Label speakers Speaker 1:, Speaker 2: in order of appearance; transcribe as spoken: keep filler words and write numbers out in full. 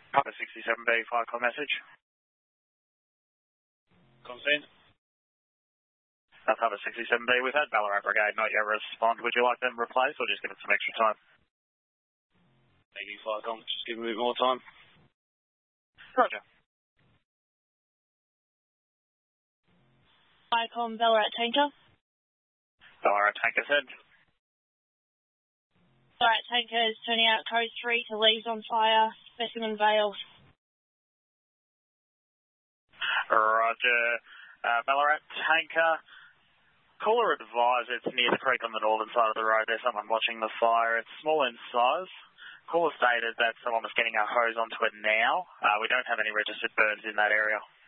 Speaker 1: Papa sixty-seven B, fire call message.
Speaker 2: Consent.
Speaker 1: That's Papa sixty-seven B, we've had Ballarat Brigade not yet respond. Would you like them replaced or just give it some extra time?
Speaker 2: Thank you, Firecom. Just give them a bit more time.
Speaker 1: Roger.
Speaker 3: Firecom, Ballarat Tanker.
Speaker 1: Ballarat Tanker said.
Speaker 3: Ballarat Tanker is turning out code three to leaves on fire, Specimen Vale.
Speaker 1: Roger. Uh, Ballarat Tanker. Caller advised it's near the creek on the northern side of the road. There's someone watching the fire. It's small in size. Caller stated that someone was getting a hose onto it now. Uh, we don't have any registered burns in that area.